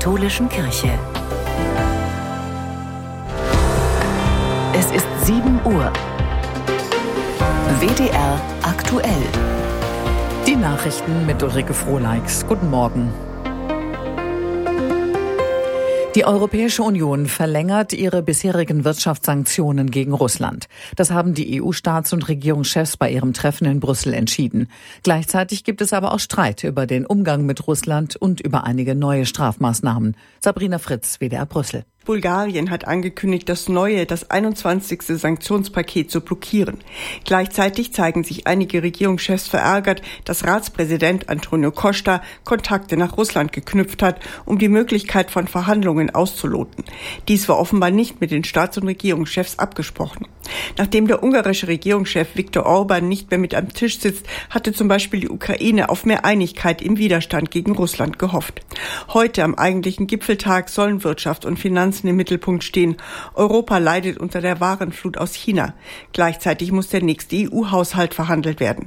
Katholischen Kirche. Es ist 7 Uhr. WDR aktuell. Die Nachrichten mit Ulrike Frohleix. Guten Morgen. Die Europäische Union verlängert ihre bisherigen Wirtschaftssanktionen gegen Russland. Das haben die EU-Staats- und Regierungschefs bei ihrem Treffen in Brüssel entschieden. Gleichzeitig gibt es aber auch Streit über den Umgang mit Russland und über einige neue Strafmaßnahmen. Sabrina Fritz, WDR Brüssel. Bulgarien hat angekündigt, das 21. Sanktionspaket zu blockieren. Gleichzeitig zeigen sich einige Regierungschefs verärgert, dass Ratspräsident Antonio Costa Kontakte nach Russland geknüpft hat, um die Möglichkeit von Verhandlungen auszuloten. Dies war offenbar nicht mit den Staats- und Regierungschefs abgesprochen. Nachdem der ungarische Regierungschef Viktor Orbán nicht mehr mit am Tisch sitzt, hatte zum Beispiel die Ukraine auf mehr Einigkeit im Widerstand gegen Russland gehofft. Heute am eigentlichen Gipfeltag sollen Wirtschaft und Finanzen im Mittelpunkt stehen. Europa leidet unter der Warenflut aus China. Gleichzeitig muss der nächste EU-Haushalt verhandelt werden.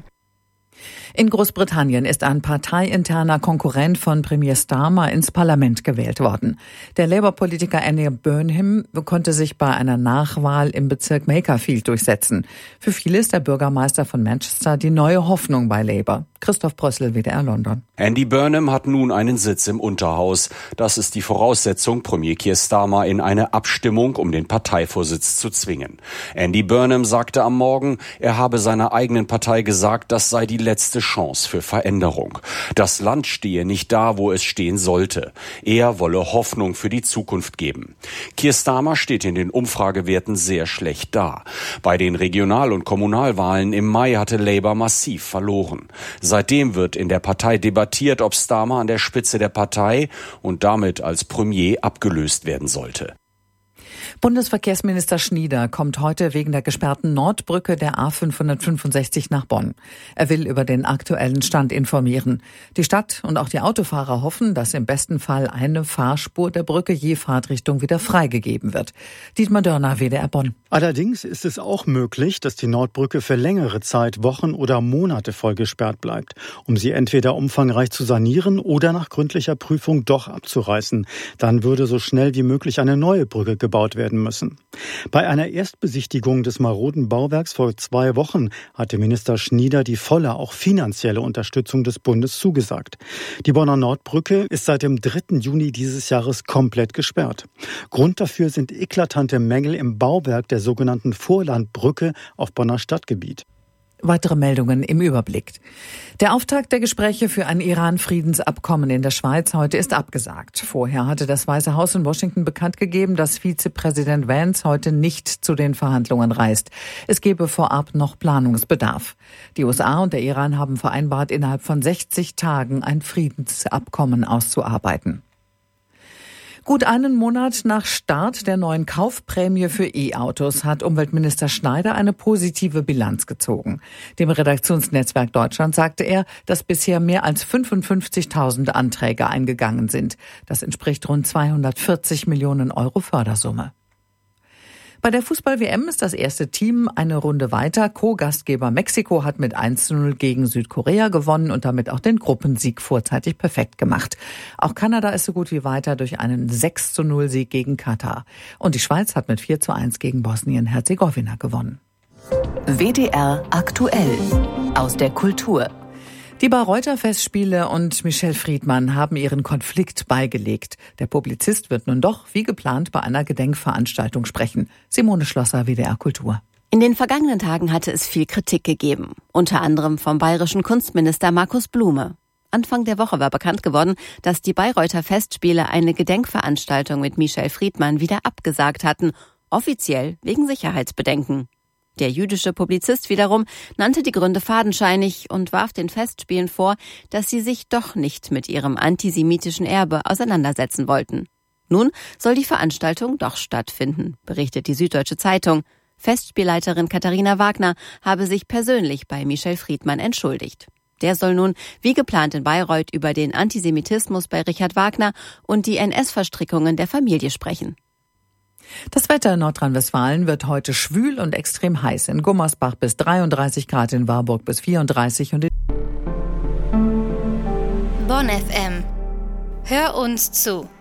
In Großbritannien ist ein parteiinterner Konkurrent von Premier Starmer ins Parlament gewählt worden. Der Labour-Politiker Andy Burnham konnte sich bei einer Nachwahl im Bezirk Makerfield durchsetzen. Für viele ist der Bürgermeister von Manchester die neue Hoffnung bei Labour. Christoph Brössel, WDR London. Andy Burnham hat nun einen Sitz im Unterhaus. Das ist die Voraussetzung, Premier Keir Starmer in eine Abstimmung um den Parteivorsitz zu zwingen. Andy Burnham sagte am Morgen, er habe seiner eigenen Partei gesagt, das sei die letzte Chance für Veränderung. Das Land stehe nicht da, wo es stehen sollte. Er wolle Hoffnung für die Zukunft geben. Keir Starmer steht in den Umfragewerten sehr schlecht da. Bei den Regional- und Kommunalwahlen im Mai hatte Labour massiv verloren. Seitdem wird in der Partei debattiert, ob Starmer an der Spitze der Partei und damit als Premier abgelöst werden sollte. Bundesverkehrsminister Schnieder kommt heute wegen der gesperrten Nordbrücke der A565 nach Bonn. Er will über den aktuellen Stand informieren. Die Stadt und auch die Autofahrer hoffen, dass im besten Fall eine Fahrspur der Brücke je Fahrtrichtung wieder freigegeben wird. Dietmar Dörner, WDR Bonn. Allerdings ist es auch möglich, dass die Nordbrücke für längere Zeit, Wochen oder Monate voll gesperrt bleibt, um sie entweder umfangreich zu sanieren oder nach gründlicher Prüfung doch abzureißen. Dann würde so schnell wie möglich eine neue Brücke gebaut werden müssen. Bei einer Erstbesichtigung des maroden Bauwerks vor 2 Wochen hatte Minister Schnieder die volle, auch finanzielle Unterstützung des Bundes zugesagt. Die Bonner Nordbrücke ist seit dem 3. Juni dieses Jahres komplett gesperrt. Grund dafür sind eklatante Mängel im Bauwerk der sogenannten Vorlandbrücke auf Bonner Stadtgebiet. Weitere Meldungen im Überblick. Der Auftakt der Gespräche für ein Iran-Friedensabkommen in der Schweiz heute ist abgesagt. Vorher hatte das Weiße Haus in Washington bekannt gegeben, dass Vizepräsident Vance heute nicht zu den Verhandlungen reist. Es gebe vorab noch Planungsbedarf. Die USA und der Iran haben vereinbart, innerhalb von 60 Tagen ein Friedensabkommen auszuarbeiten. Gut einen Monat nach Start der neuen Kaufprämie für E-Autos hat Umweltminister Schneider eine positive Bilanz gezogen. Dem Redaktionsnetzwerk Deutschland sagte er, dass bisher mehr als 55.000 Anträge eingegangen sind. Das entspricht rund 240 Millionen Euro Fördersumme. Bei der Fußball-WM ist das erste Team eine Runde weiter. Co-Gastgeber Mexiko hat mit 1:0 gegen Südkorea gewonnen und damit auch den Gruppensieg vorzeitig perfekt gemacht. Auch Kanada ist so gut wie weiter durch einen 6:0 Sieg gegen Katar. Und die Schweiz hat mit 4:1 gegen Bosnien-Herzegowina gewonnen. WDR aktuell aus der Kultur. Die Bayreuther Festspiele und Michel Friedmann haben ihren Konflikt beigelegt. Der Publizist wird nun doch, wie geplant, bei einer Gedenkveranstaltung sprechen. Simone Schlosser, WDR Kultur. In den vergangenen Tagen hatte es viel Kritik gegeben, unter anderem vom bayerischen Kunstminister Markus Blume. Anfang der Woche war bekannt geworden, dass die Bayreuther Festspiele eine Gedenkveranstaltung mit Michel Friedmann wieder abgesagt hatten, offiziell wegen Sicherheitsbedenken. Der jüdische Publizist wiederum nannte die Gründe fadenscheinig und warf den Festspielen vor, dass sie sich doch nicht mit ihrem antisemitischen Erbe auseinandersetzen wollten. Nun soll die Veranstaltung doch stattfinden, berichtet die Süddeutsche Zeitung. Festspielleiterin Katharina Wagner habe sich persönlich bei Michel Friedmann entschuldigt. Der soll nun, wie geplant in Bayreuth, über den Antisemitismus bei Richard Wagner und die NS-Verstrickungen der Familie sprechen. Das Wetter in Nordrhein-Westfalen wird heute schwül und extrem heiß. In Gummersbach bis 33 Grad, in Warburg bis 34 und in Bonn FM. Hör uns zu.